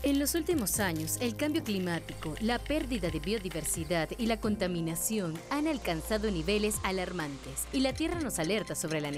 En los últimos años, el cambio climático, la pérdida de biodiversidad y la contaminación han alcanzado niveles alarmantes, y la Tierra nos alerta sobre la